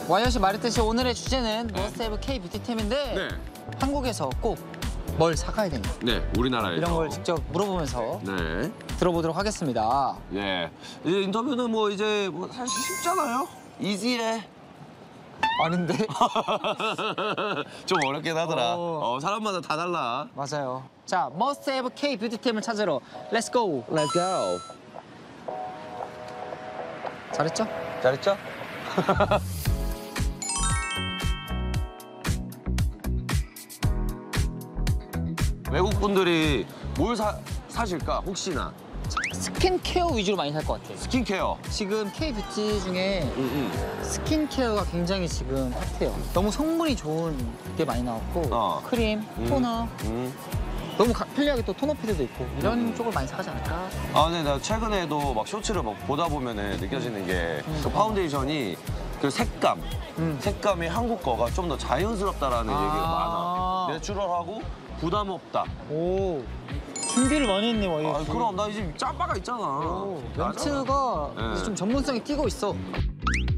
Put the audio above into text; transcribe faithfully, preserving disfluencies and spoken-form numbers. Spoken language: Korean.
와이엇이 말했듯이 오늘의 주제는 머스트 K 뷰티템인데 네. 한국에서 꼭 뭘 사가야 되냐 네, 우리나라에서. 이런 걸 직접 물어보면서 네. 들어보도록 하겠습니다. 네. 이제 인터뷰는 뭐 이제 뭐 사실 쉽잖아요. 이지해. 아닌데? 좀 어렵긴 하더라. 어. 어, 사람마다 다 달라. 맞아요. 자, 머스트 헤브 K 뷰티템을 찾으러 렛츠 고! Let's go. 잘했죠? 잘했죠? 외국 분들이 뭘 사, 사실까? 혹시나. 스킨케어 위주로 많이 살 것 같아. 스킨케어. 지금 K 뷰티 중에 응, 응. 스킨케어가 굉장히 지금 핫해요. 너무 성분이 좋은 게 많이 나왔고 어. 크림, 음. 토너, 응. 너무 가- 편리하게 또 토너 패드도 있고 이런 음. 쪽을 많이 사가지 않을까? 아, 근데 나 최근에도 막 쇼츠를 막 보다 보면은 느껴지는 게 그 파운데이션이 그 색감, 음. 색감이 한국 거가 좀 더 자연스럽다라는 아. 얘기가 많아. 내추럴하고 부담 없다. 오, 준비를 많이 했네, 와이. 아, 그럼 나 이제 짬바가 있잖아. 오, 나잖아. 멘트가 네. 이제 좀 전문성이 띄고 있어.